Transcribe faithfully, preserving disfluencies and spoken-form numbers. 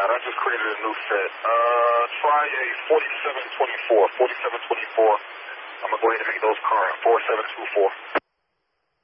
that. I just created a new set. Uh, try a forty-seven twenty-four. forty-seven twenty-four. I'm going to go ahead and make those current. four seven two four.